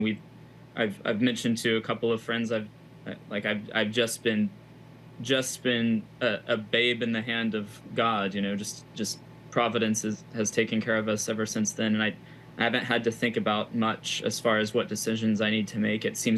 we've I've mentioned to a couple of friends I've just been a babe in the hand of God, just providence has taken care of us ever since then, and I haven't had to think about much as far as what decisions I need to make. It seems